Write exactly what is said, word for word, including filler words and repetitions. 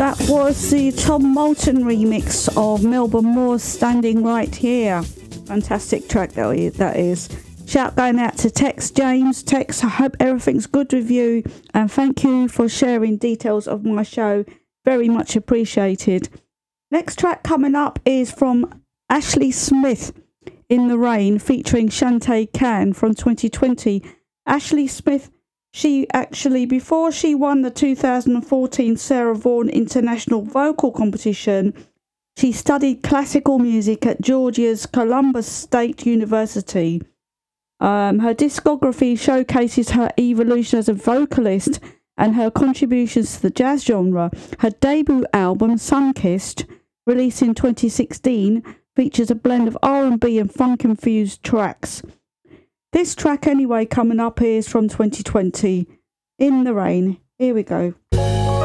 That was the Tom Moulton remix of Melba Moore's Standing Right Here. Fantastic track that is. Shout going out to Tex James. Tex, I hope everything's good with you, and thank you for sharing details of my show. Very much appreciated. Next track coming up is from Ashley Smith, In the Rain, featuring Shantae Khan from twenty twenty. Ashley Smith, she actually, before she won the two thousand fourteen Sarah Vaughan International Vocal Competition, she studied classical music at Georgia's Columbus State University. Um, her discography showcases her evolution as a vocalist and her contributions to the jazz genre. Her debut album, Sunkissed, released in twenty sixteen, features a blend of R and B and funk-infused tracks. This track anyway coming up is from twenty twenty, In the Rain. Here we go.